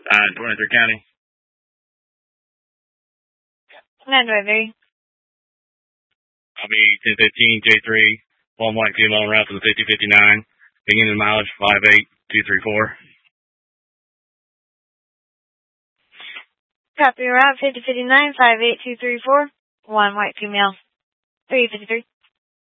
23 County. Android. I'll be 1015 J3, one white female en route to the 5059. Beginning mileage 58234. Copy route 5059 58234. One white female. 353.